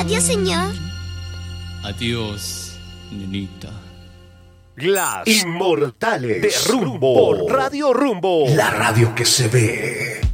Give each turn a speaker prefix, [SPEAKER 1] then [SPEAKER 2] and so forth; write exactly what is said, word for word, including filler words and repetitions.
[SPEAKER 1] Adiós, señor.
[SPEAKER 2] Adiós, nenita.
[SPEAKER 3] Las Inmortales de Rumbo por Radio Rumbo. La radio que se ve.